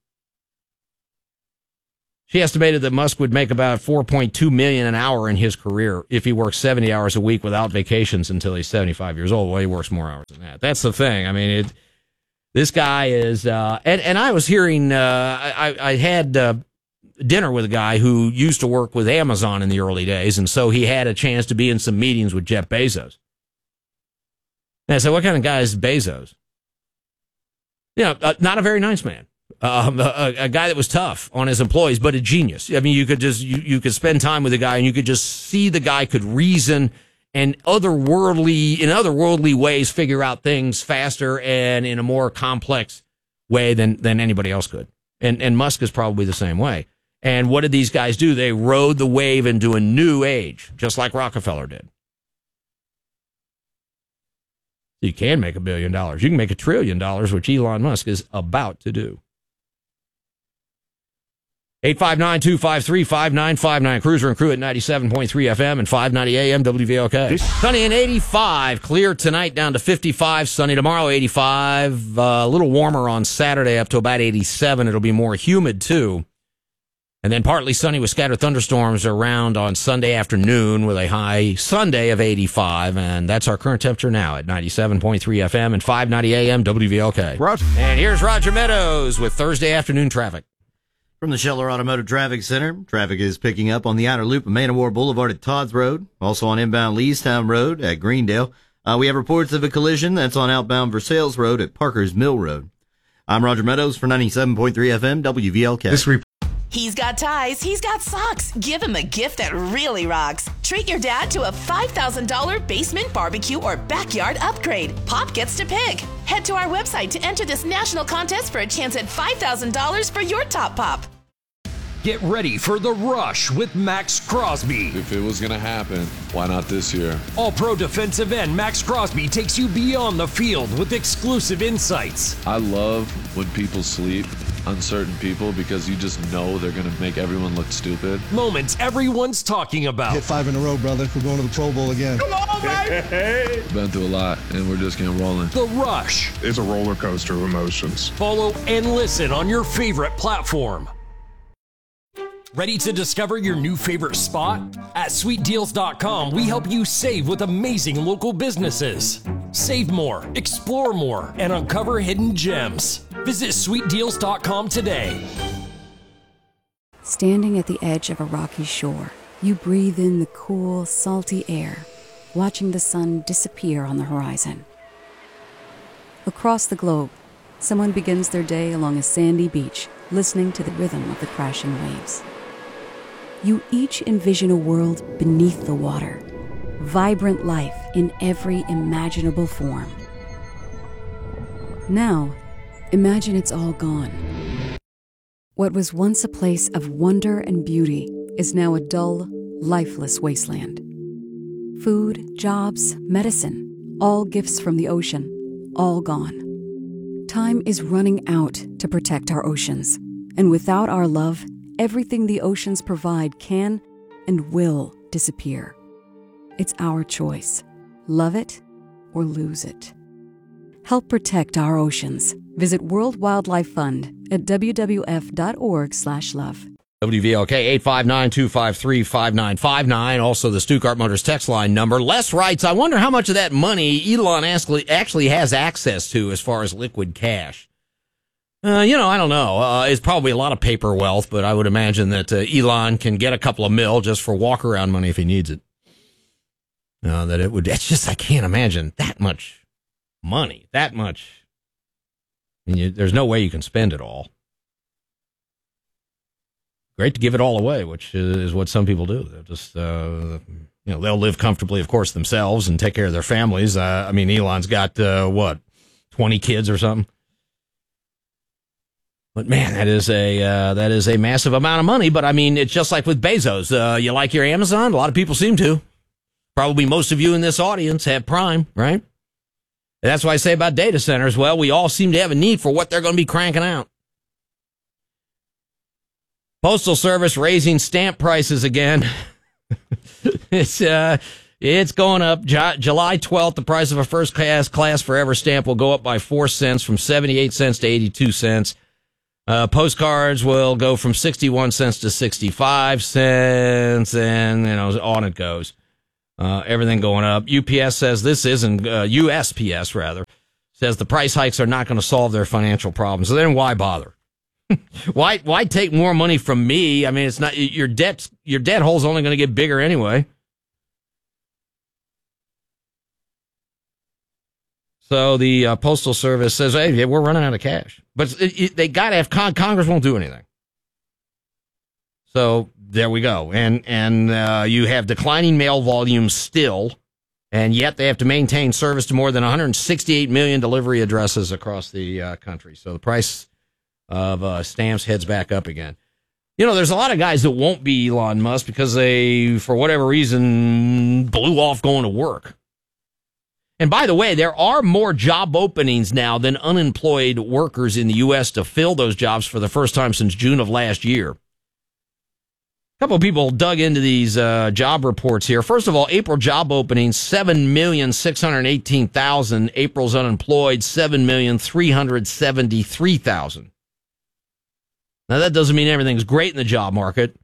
She estimated that Musk would make about four point two million dollars an hour in his career if he works seventy hours a week without vacations until he's seventy-five years old. Well, he works more hours than that. That's the thing. I mean, it, this guy is, uh, and, and I was hearing, uh, I, I had uh, dinner with a guy who used to work with Amazon in the early days, and so he had a chance to be in some meetings with Jeff Bezos. And I said, what kind of guy is Bezos? You know, uh, not a very nice man. Um, a, a guy that was tough on his employees, but a genius. I mean, you could just, you, you could spend time with the guy and you could just see the guy could reason and otherworldly, in otherworldly ways, figure out things faster and in a more complex way than, than anybody else could. And, and Musk is probably the same way. And what did these guys do? They rode the wave into a new age, just like Rockefeller did. You can make a billion dollars. You can make a trillion dollars, which Elon Musk is about to do. eight five nine, two five three, five nine five nine. Cruiser and Crew at ninety-seven point three F M and five ninety A M W V L K. Sunny and eighty-five. Clear tonight down to fifty-five. Sunny tomorrow, eighty-five. Uh, a little warmer on Saturday up to about eighty-seven. It'll be more humid, too. And then partly sunny with scattered thunderstorms around on Sunday afternoon with a high Sunday of eighty-five. And that's our current temperature now at ninety-seven point three F M and five ninety A M W V L K. Roger. And here's Roger Meadows with Thursday afternoon traffic. From the Scheller Automotive Traffic Center, traffic is picking up on the outer loop of Man of War Boulevard at Todd's Road, also on inbound Leestown Road at Greendale. Uh, we have reports of a collision that's on outbound Versailles Road at Parker's Mill Road. I'm Roger Meadows for ninety-seven point three F M W V L K. This re- He's got ties, he's got socks. Give him a gift that really rocks. Treat your dad to a five thousand dollars basement barbecue or backyard upgrade. Pop gets to pick. Head to our website to enter this national contest for a chance at five thousand dollars for your top pop. Get ready for The Rush with Max Crosby. If it was going to happen, why not this year? All-Pro defensive end Max Crosby takes you beyond the field with exclusive insights. I love when people sleep, uncertain people, because you just know they're going to make everyone look stupid. Moments everyone's talking about. Hit five in a row, brother. We're going to the Pro Bowl again. Come on, baby! Been through a lot, and we're just getting rolling. The Rush. It's a roller coaster of emotions. Follow and listen on your favorite platform. Ready to discover your new favorite spot? At sweet deals dot com, we help you save with amazing local businesses. Save more, explore more, and uncover hidden gems. Visit sweet deals dot com today. Standing at the edge of a rocky shore, you breathe in the cool, salty air, watching the sun disappear on the horizon. Across the globe, someone begins their day along a sandy beach, listening to the rhythm of the crashing waves. You each envision a world beneath the water, vibrant life in every imaginable form. Now, imagine it's all gone. What was once a place of wonder and beauty is now a dull, lifeless wasteland. Food, jobs, medicine, all gifts from the ocean, all gone. Time is running out to protect our oceans, and without our love, everything the oceans provide can and will disappear. It's our choice. Love it or lose it. Help protect our oceans. Visit World Wildlife Fund at w w f dot org slash love. W V L K eight five nine, two five three, five nine five nine. Also the Stuttgart Motors text line number. Les writes, I wonder how much of that money Elon actually has access to as far as liquid cash. Uh, you know, I don't know. Uh, it's probably a lot of paper wealth, but I would imagine that uh, Elon can get a couple of mil just for walk-around money if he needs it. Uh, that it would, it's just, I can't imagine that much money, that much. I mean, you, there's no way you can spend it all. Great to give it all away, which is what some people do. They'll just, uh, you know, they'll live comfortably, of course, themselves and take care of their families. Uh, I mean, Elon's got, uh, what, twenty kids or something? But man, that is a uh, that is a massive amount of money. But I mean, it's just like with Bezos. Uh, you like your Amazon? A lot of people seem to. Probably most of you in this audience have Prime, right? And that's why I say about data centers. Well, we all seem to have a need for what they're going to be cranking out. Postal Service raising stamp prices again. It's uh, It's going up. J- July twelfth, the price of a first class class forever stamp will go up by four cents from seventy-eight cents to eighty-two cents. Uh, postcards will go from sixty-one cents to sixty-five cents, and, you know, on it goes. Uh, everything going up. U P S says this isn't, uh, U S P S rather, says the price hikes are not going to solve their financial problems. So then why bother? why, why take more money from me? I mean, it's not, your debt, your debt hole's only going to get bigger anyway. So the uh, Postal Service says, hey, we're running out of cash. But it, it, they got to have, con- Congress won't do anything. So there we go. And and uh, you have declining mail volumes still, and yet they have to maintain service to more than one hundred sixty-eight million delivery addresses across the uh, country. So the price of uh, stamps heads back up again. You know, there's a lot of guys that won't be Elon Musk because they, for whatever reason, blew off going to work. And by the way, there are more job openings now than unemployed workers in the U S to fill those jobs for the first time since June of last year. A couple of people dug into these uh, job reports here. First of all, April job openings, seven million six hundred eighteen thousand. April's unemployed, seven million three hundred seventy-three thousand. Now, that doesn't mean everything's great in the job market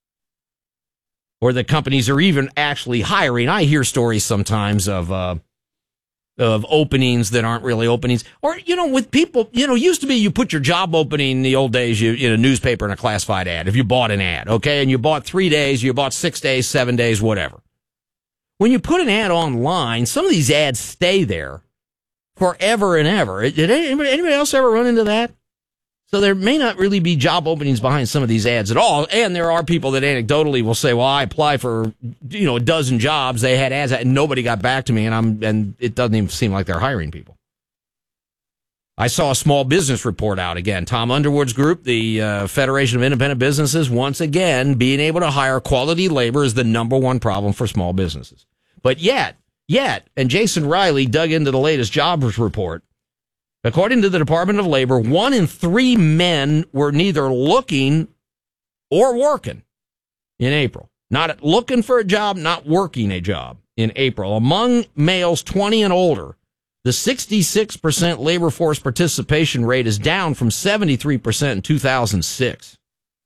or that companies are even actually hiring. I hear stories sometimes of... Uh, of openings that aren't really openings. Or, you know, with people, you know, used to be you put your job opening in the old days you, in a newspaper and a classified ad, if you bought an ad, okay? And you bought three days, you bought six days, seven days, whatever. When you put an ad online, some of these ads stay there forever and ever. Did anybody, anybody else ever run into that? So there may not really be job openings behind some of these ads at all. And there are people that anecdotally will say, well, I applied for, you know, a dozen jobs. They had ads and nobody got back to me. And I'm, and it doesn't even seem like they're hiring people. I saw a small business report out again. Tom Underwood's group, the uh, Federation of Independent Businesses, once again, being able to hire quality labor is the number one problem for small businesses. But yet, yet, and Jason Riley dug into the latest jobs report. According to the Department of Labor, one in three men were neither looking or working in April. Not looking for a job, not working a job in April. Among males twenty and older, the sixty-six percent labor force participation rate is down from seventy-three percent in two thousand six.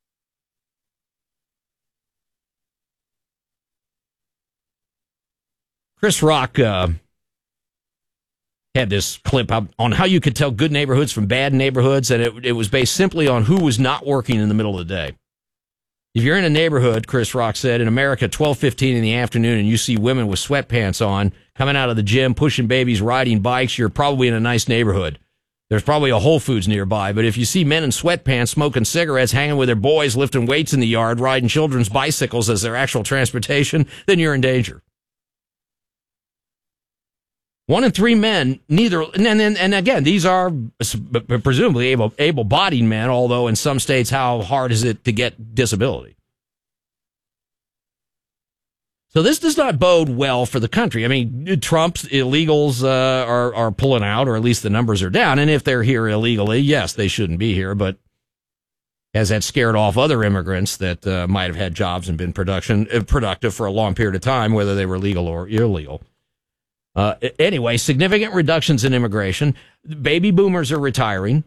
Chris Rock uh, had this clip on how you could tell good neighborhoods from bad neighborhoods, and it, it was based simply on who was not working in the middle of the day. If you're in a neighborhood, Chris Rock said, in America, twelve fifteen in the afternoon, and you see women with sweatpants on, coming out of the gym, pushing babies, riding bikes, you're probably in a nice neighborhood. There's probably a Whole Foods nearby, but if you see men in sweatpants, smoking cigarettes, hanging with their boys, lifting weights in the yard, riding children's bicycles as their actual transportation, then you're in danger. One in three men, neither, and, and, and again, these are presumably able, able-bodied men, although in some states, how hard is it to get disability? So this does not bode well for the country. I mean, Trump's illegals uh, are, are pulling out, or at least the numbers are down, and if they're here illegally, yes, they shouldn't be here, but has that scared off other immigrants that uh, might have had jobs and been production uh, productive for a long period of time, whether they were legal or illegal? Uh, anyway, significant reductions in immigration. Baby boomers are retiring.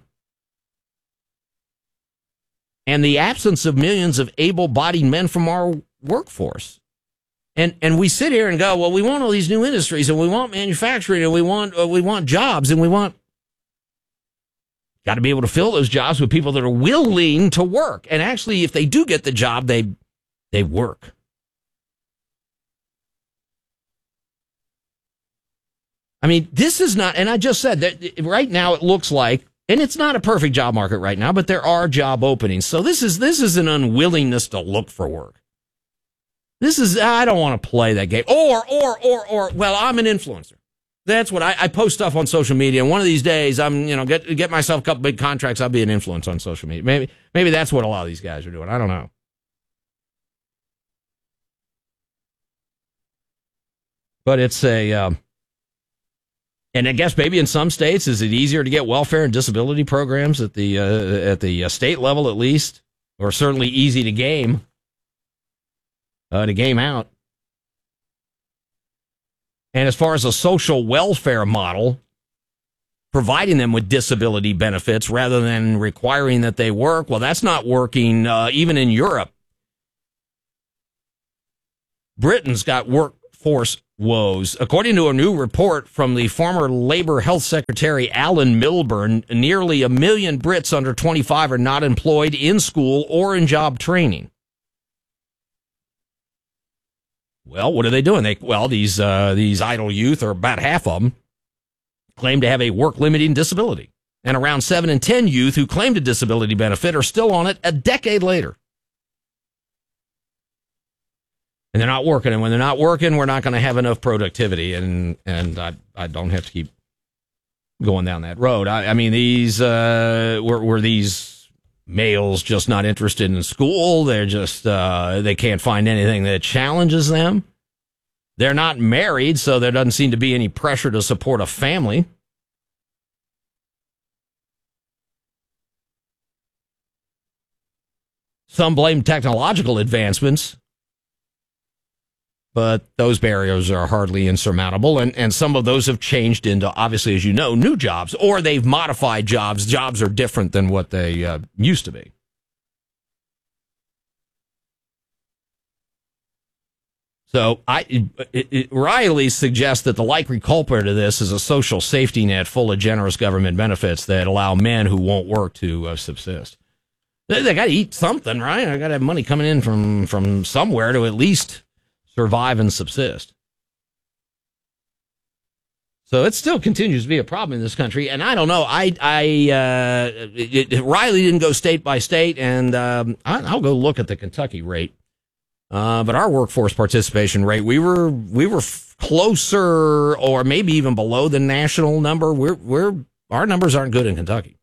And the absence of millions of able-bodied men from our workforce. And and we sit here and go, well, we want all these new industries, and we want manufacturing, and we want uh, we want jobs, and we want... Got to be able to fill those jobs with people that are willing to work. And actually, if they do get the job, they they work. I mean, this is not, and I just said that right now it looks like, and it's not a perfect job market right now, but there are job openings. So this is, this is an unwillingness to look for work. This is, I don't want to play that game. Or, or, or, or, well, I'm an influencer. That's what I, I post stuff on social media. And one of these days I'm, you know, get, get myself a couple big contracts. I'll be an influencer on social media. Maybe, maybe that's what a lot of these guys are doing. I don't know. But it's a, um, and I guess maybe in some states, is it easier to get welfare and disability programs at the uh, at the state level at least, or certainly easy to game uh, to game out? And as far as a social welfare model, providing them with disability benefits rather than requiring that they work, well, that's not working uh, even in Europe. Britain's got workforce woes. According to a new report from the former Labour Health Secretary Alan Milburn, nearly a million Brits under twenty-five are not employed in school or in job training. Well, what are they doing? They well, these uh, these idle youth, or about half of them, claim to have a work-limiting disability. And around seven in ten youth who claimed a disability benefit are still on it a decade later. And they're not working. And when they're not working, we're not going to have enough productivity. And and I, I don't have to keep going down that road. I, I mean, these uh, were, were these males just not interested in school? They're just, uh, they can't find anything that challenges them. They're not married, so there doesn't seem to be any pressure to support a family. Some blame technological advancements, but those barriers are hardly insurmountable, and, and some of those have changed into, obviously, as you know, new jobs, or they've modified jobs. Jobs are different than what they uh, used to be. So I, it, it, Riley suggests that the likely culprit of this is a social safety net full of generous government benefits that allow men who won't work to uh, subsist. They, they got to eat something, right? I got to have money coming in from, from somewhere to at least survive and subsist. So it still continues to be a problem in this country. And I don't know. I, I, uh, it, it, Riley didn't go state by state, and um, I, I'll go look at the Kentucky rate. Uh, but our workforce participation rate, we were we were f- closer, or maybe even below the national number. We're we're our numbers aren't good in Kentucky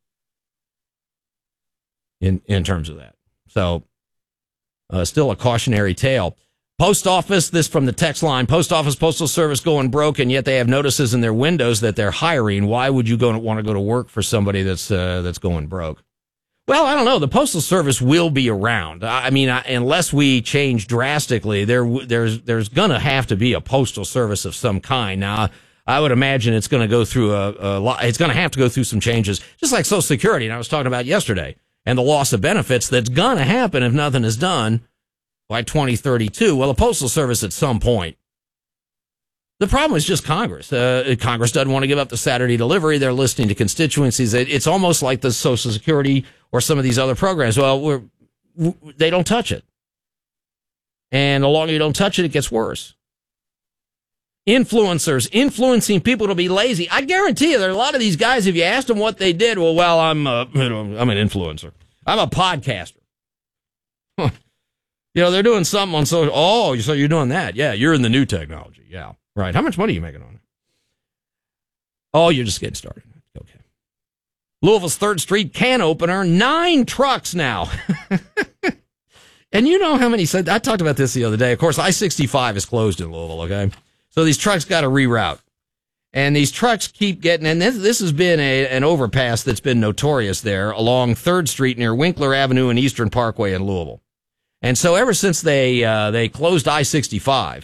in in terms of that. So, uh, still a cautionary tale. Post office, this from the text line. Post office, postal service going broke, and yet they have notices in their windows that they're hiring. Why would you go want to go to work for somebody that's uh, that's going broke? Well, I don't know. The Postal Service will be around. I mean, I, unless we change drastically, there there's there's going to have to be a Postal Service of some kind. Now, I would imagine it's going to go through a, a lot. It's going to have to go through some changes, just like Social Security, and I was talking about yesterday, and the loss of benefits that's going to happen if nothing is done by twenty thirty-two. Well, the Postal Service at some point. The problem is just Congress. Uh, Congress doesn't want to give up the Saturday delivery. They're listening to constituencies. It, it's almost like the Social Security or some of these other programs. Well, we're, w- they don't touch it. And the longer you don't touch it, it gets worse. Influencers, influencing people to be lazy. I guarantee you there are a lot of these guys, if you asked them what they did, well, well, I'm, uh, you know, I'm an influencer. I'm a podcaster. You know, they're doing something on social. Oh, so you're doing that. Yeah, you're in the new technology. Yeah. Right. How much money are you making on it? Oh, you're just getting started. Okay. Louisville's third Street can opener, nine trucks now. And you know how many said, I talked about this the other day. Of course, I sixty-five is closed in Louisville. Okay. So these trucks got to reroute. And these trucks keep getting, and this, this has been a, an overpass that's been notorious there along third Street near Winkler Avenue and Eastern Parkway in Louisville. And so ever since they, uh, they closed I sixty-five,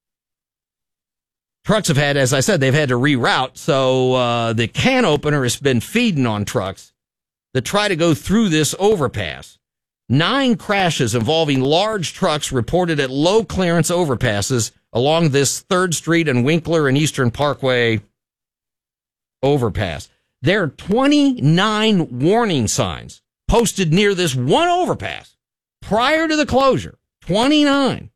trucks have had, as I said, they've had to reroute. So uh, the can opener has been feeding on trucks that try to go through this overpass. Nine crashes involving large trucks reported at low clearance overpasses along this third Street and Winkler and Eastern Parkway overpass. There are twenty-nine warning signs posted near this one overpass prior to the closure. twenty-nine.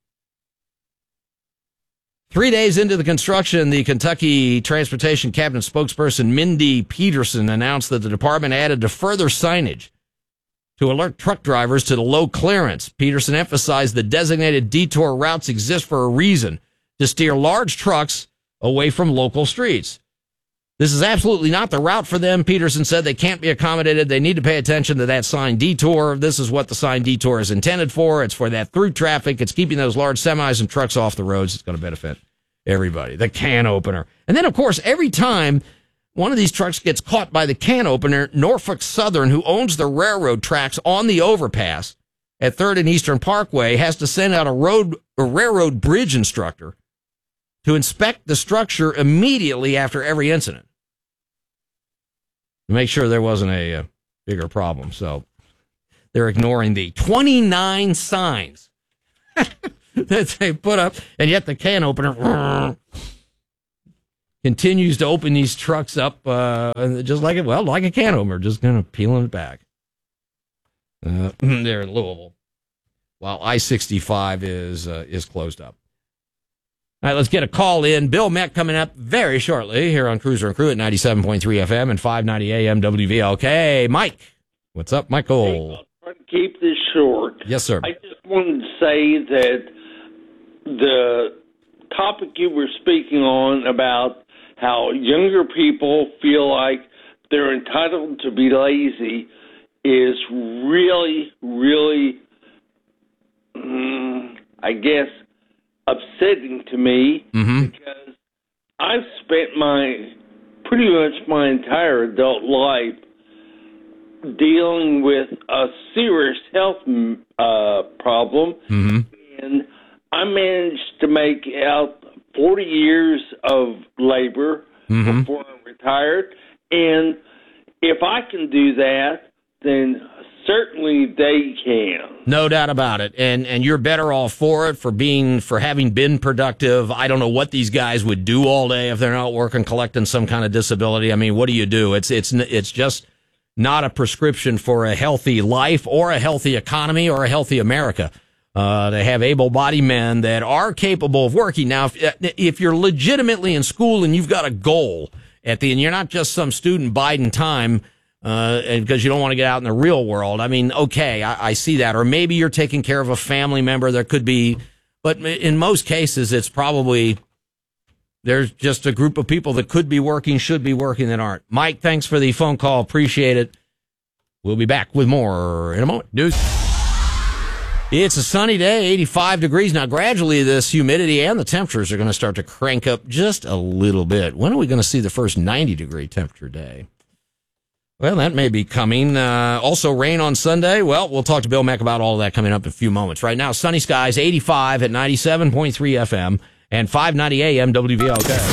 Three days into the construction, the Kentucky Transportation Cabinet spokesperson Mindy Peterson announced that the department added to further signage to alert truck drivers to the low clearance. Peterson emphasized the designated detour routes exist for a reason, to steer large trucks away from local streets. This is absolutely not the route for them, Peterson said. They can't be accommodated. They need to pay attention to that sign detour. This is what the sign detour is intended for. It's for that through traffic. It's keeping those large semis and trucks off the roads. It's going to benefit everybody. The can opener. And then, of course, every time one of these trucks gets caught by the can opener, Norfolk Southern, who owns the railroad tracks on the overpass at third and Eastern Parkway, has to send out a road, a railroad bridge instructor to inspect the structure immediately after every incident to make sure there wasn't a, a bigger problem. So they're ignoring the twenty-nine signs that they put up, and yet the can opener continues to open these trucks up uh, just like it, well, like a can opener, just kind of peeling it back. Uh, there in Louisville, while I sixty-five is uh, is closed up. All right, let's get a call in. Bill Meck coming up very shortly here on Cruiser and Crew at ninety-seven point three F M and five ninety A M W V L K. Mike, what's up, Michael? Hey, I'll try to keep this short. Yes, sir. I just wanted to say that the topic you were speaking on about how younger people feel like they're entitled to be lazy is really, really, um, I guess, upsetting to me mm-hmm. because I've spent my pretty much my entire adult life dealing with a serious health uh, problem, mm-hmm. and I managed to make out forty years of labor mm-hmm. before I retired, and if I can do that, then certainly they can. No doubt about it. And and you're better off for it, for being, for having been productive. I don't know what these guys would do all day if they're not working, collecting some kind of disability. I mean, what do you do? It's it's it's just not a prescription for a healthy life or a healthy economy or a healthy America. Uh, they have able-bodied men that are capable of working. Now, if, if you're legitimately in school and you've got a goal at the end, you're not just some student biding time, Uh, and because you don't want to get out in the real world. I mean, okay, I, I see that. Or maybe you're taking care of a family member. There could be, but in most cases, it's probably, there's just a group of people that could be working, should be working, that aren't. Mike, thanks for the phone call. Appreciate it. We'll be back with more in a moment. News. It's a sunny day, eighty-five degrees. Now, gradually, this humidity and the temperatures are going to start to crank up just a little bit. When are we going to see the first ninety degree temperature day? Well, that may be coming. Uh, also, rain on Sunday. Well, we'll talk to Bill Meck about all of that coming up in a few moments. Right now, sunny skies, eighty-five at ninety-seven point three F M and five ninety A M W V L K.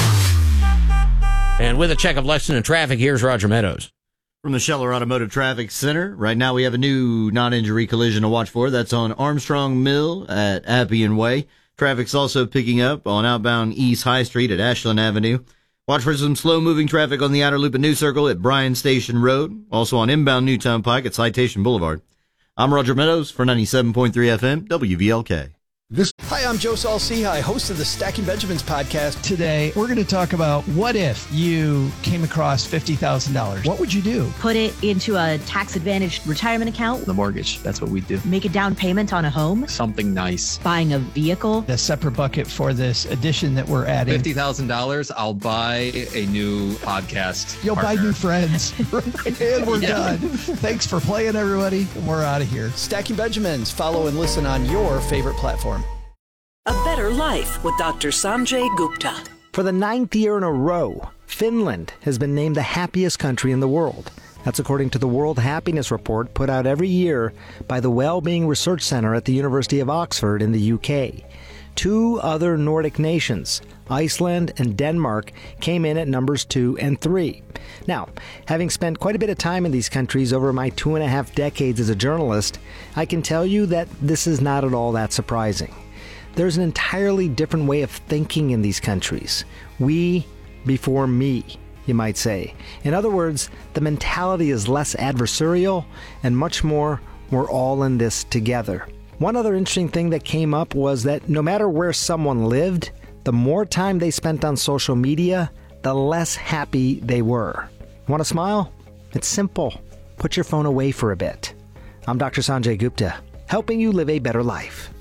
And with a check of Lexington traffic, here's Roger Meadows. From the Scheller Automotive Traffic Center, right now we have a new non-injury collision to watch for. That's on Armstrong Mill at Appian Way. Traffic's also picking up on outbound East High Street at Ashland Avenue. Watch for some slow-moving traffic on the outer loop at New Circle at Bryan Station Road. Also on inbound Newtown Pike at Citation Boulevard. I'm Roger Meadows for ninety-seven point three F M W V L K. This- Hi, I'm Joe Saul-Sehy, host of the Stacking Benjamins podcast. Today, we're going to talk about what if you came across fifty thousand dollars. What would you do? Put it into a tax-advantaged retirement account. The mortgage, that's what we do. Make a down payment on a home. Something nice. Buying a vehicle. A separate bucket for this addition that we're adding. fifty thousand dollars, I'll buy a new podcast You'll partner. buy new friends. And we're Yeah. done. Thanks for playing, everybody. And we're out of here. Stacking Benjamins. Follow and listen on your favorite platform. A Better Life with Doctor Sanjay Gupta. For the ninth year in a row, Finland has been named the happiest country in the world. That's according to the World Happiness Report put out every year by the Wellbeing Research Center at the University of Oxford in the U K. Two other Nordic nations, Iceland and Denmark, came in at numbers two and three. Now, having spent quite a bit of time in these countries over my two and a half decades as a journalist, I can tell you that this is not at all that surprising. There's an entirely different way of thinking in these countries. We before me, you might say. In other words, the mentality is less adversarial and much more, we're all in this together. One other interesting thing that came up was that no matter where someone lived, the more time they spent on social media, the less happy they were. Want to smile? It's simple. Put your phone away for a bit. I'm Doctor Sanjay Gupta, helping you live a better life.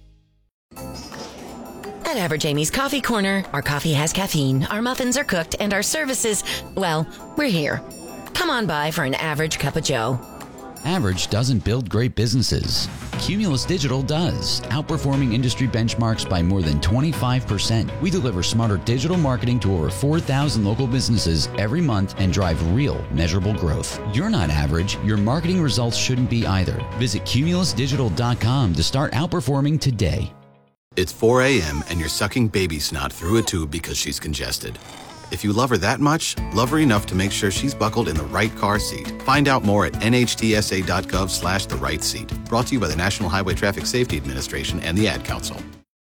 At Average Amy's Coffee Corner, our coffee has caffeine, our muffins are cooked, and our services, well, we're here. Come on by for an average cup of joe. Average doesn't build great businesses. Cumulus Digital does, outperforming industry benchmarks by more than twenty-five percent. We deliver smarter digital marketing to over four thousand local businesses every month and drive real, measurable growth. You're not average. Your marketing results shouldn't be either. Visit cumulus digital dot com to start outperforming today. It's four a.m. and you're sucking baby snot through a tube because she's congested. If you love her that much, love her enough to make sure she's buckled in the right car seat. Find out more at nhtsa.gov slash the right seat. Brought to you by the National Highway Traffic Safety Administration and the Ad Council.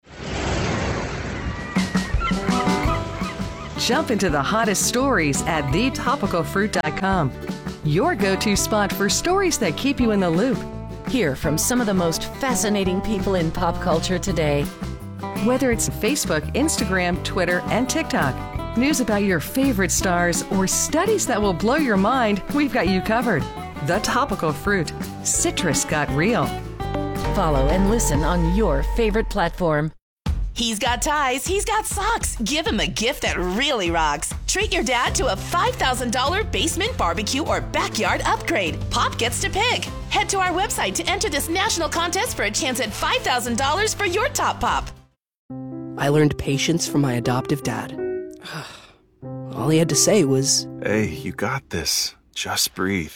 Jump into the hottest stories at the topical fruit dot com. Your go-to spot for stories that keep you in the loop. Hear from some of the most fascinating people in pop culture today. Whether it's Facebook, Instagram, Twitter, and TikTok, news about your favorite stars, or studies that will blow your mind, we've got you covered. The Topical Fruit. Citrus got real. Follow and listen on your favorite platform. He's got ties, he's got socks. Give him a gift that really rocks. Treat your dad to a five thousand dollars basement barbecue or backyard upgrade. Pop gets to pick. Head to our website to enter this national contest for a chance at five thousand dollars for your top pop. I learned patience from my adoptive dad. All he had to say was, "Hey, you got this. Just breathe."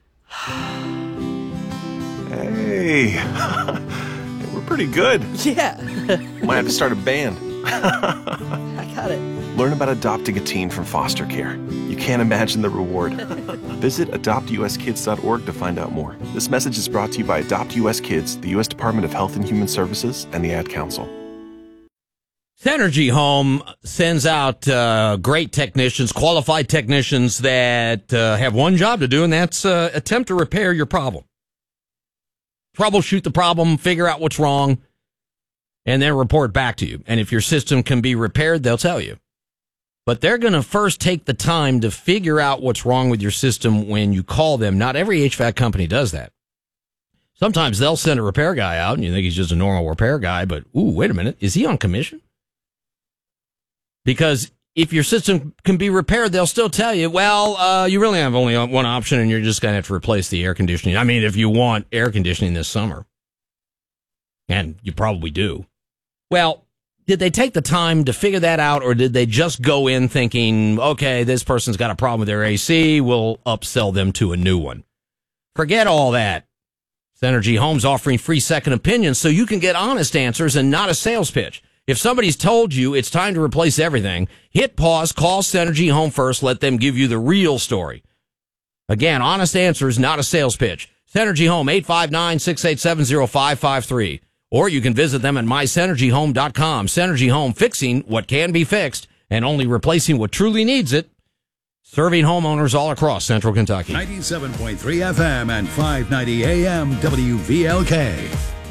Hey, we're pretty good. Yeah. Might have to start a band. I got it. Learn about adopting a teen from foster care. You can't imagine the reward. Visit adopt u s kids dot org to find out more. This message is brought to you by Adopt U S Kids, the U S Department of Health and Human Services, and the Ad Council. Synergy Home sends out uh, great technicians, qualified technicians that uh, have one job to do, and that's uh, attempt to repair your problem. Troubleshoot the problem, figure out what's wrong, and then report back to you. And if your system can be repaired, they'll tell you. But they're going to first take the time to figure out what's wrong with your system when you call them. Not every H V A C company does that. Sometimes they'll send a repair guy out, and you think he's just a normal repair guy, but, ooh, wait a minute, is he on commission? Because if your system can be repaired, they'll still tell you, well, uh, you really have only one option, and you're just going to have to replace the air conditioning. I mean, if you want air conditioning this summer, and you probably do. Well, did they take the time to figure that out, or did they just go in thinking, okay, this person's got a problem with their A C, we'll upsell them to a new one? Forget all that. Synergy Home's offering free second opinions so you can get honest answers and not a sales pitch. If somebody's told you it's time to replace everything, hit pause, call Synergy Home first, let them give you the real story. Again, honest answers, not a sales pitch. Synergy Home, eight five nine, six eight seven, zero five five three. Or you can visit them at my synergy home dot com. Synergy Home, fixing what can be fixed and only replacing what truly needs it. Serving homeowners all across Central Kentucky. ninety-seven point three F M and five ninety A M W V L K.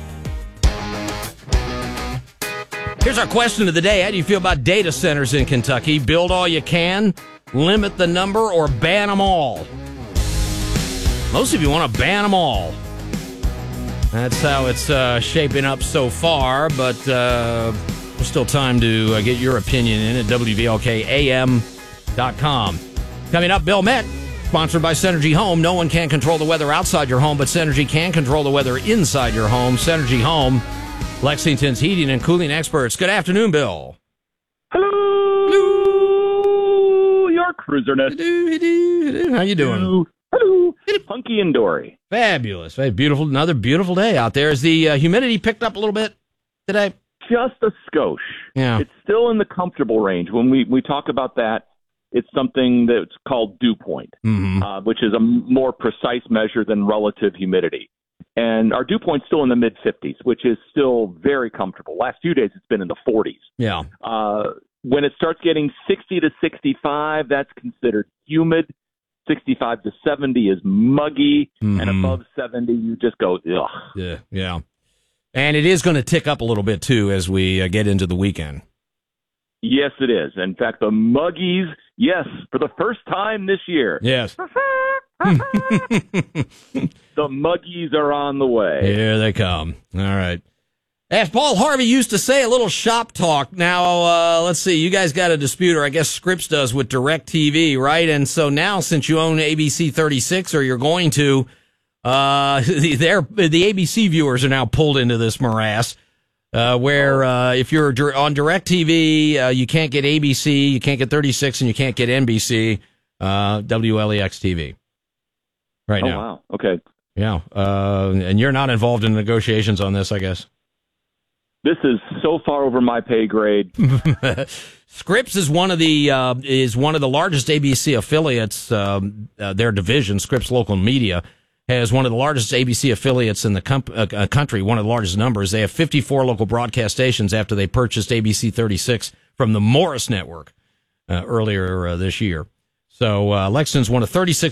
Here's our question of the day. How do you feel about data centers in Kentucky? Build all you can, limit the number, or ban them all? Most of you want to ban them all. That's how it's uh, shaping up so far, but uh, there's still time to uh, get your opinion in at W V L K A M dot com. Coming up, Bill Met, sponsored by Synergy Home. No one can control the weather outside your home, but Synergy can control the weather inside your home. Synergy Home, Lexington's heating and cooling experts. Good afternoon, Bill. Hello. Hello. Your cruiserness. How you doing? Hello. Hello. Hunky and dory. Fabulous. Hey, beautiful. Another beautiful day out there. Is the uh, humidity picked up a little bit today? Just a skosh. Yeah. It's still in the comfortable range. When we, we talk about that, it's something that's called dew point, mm-hmm. uh, which is a more precise measure than relative humidity. And our dew point's still in the mid fifties, which is still very comfortable. Last few days, it's been in the forties. Yeah. Uh, when it starts getting sixty to sixty-five, that's considered humid. sixty-five to seventy is muggy, mm-hmm. and above seventy, you just go, ugh. Yeah, yeah. And it is going to tick up a little bit, too, as we uh, get into the weekend. Yes, it is. In fact, the muggies, yes, for the first time this year. Yes. The muggies are on the way. Here they come. All right. As Paul Harvey used to say, a little shop talk. Now, uh, let's see. You guys got a dispute, or I guess Scripps does, with DirecTV, right? And so now, since you own A B C thirty-six, or you're going to, uh, the A B C viewers are now pulled into this morass, uh, where uh, if you're on DirecTV, uh, you can't get A B C, you can't get thirty-six, and you can't get N B C, uh, W L E X T V. Right oh, now. Wow. Okay. Yeah. Uh, and you're not involved in negotiations on this, I guess. This is so far over my pay grade. Scripps is one of the uh, is one of the largest A B C affiliates. Um, uh, their division, Scripps Local Media, has one of the largest A B C affiliates in the com- uh, country. One of the largest numbers. They have fifty-four local broadcast stations after they purchased A B C thirty-six from the Morris Network uh, earlier uh, this year. So uh, Lexington's one of thirty-six